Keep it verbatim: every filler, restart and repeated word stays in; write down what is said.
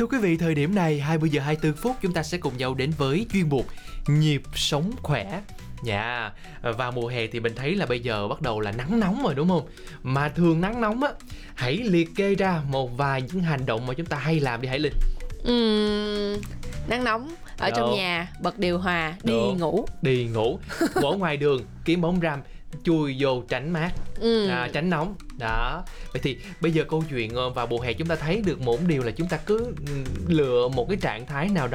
Thưa quý vị, thời điểm này hai mươi giờ hai mươi tư phút chúng ta sẽ cùng nhau đến với chuyên mục Nhịp sống khỏe. Dạ, vào mùa hè thì mình thấy là bây giờ bắt đầu là nắng nóng rồi đúng không? Mà thường nắng nóng á, hãy liệt kê ra một vài những hành động mà chúng ta hay làm đi Hải Linh. Uhm, nắng nóng ở Được. trong nhà bật điều hòa, đi Được. ngủ. Đi ngủ, ở ngoài đường kiếm bóng râm, chui vô tránh mát, Ừ. à, tránh nóng. Đó. Vậy thì bây giờ câu chuyện vào mùa hè chúng ta thấy được một điều là chúng ta cứ lựa một cái trạng thái nào đó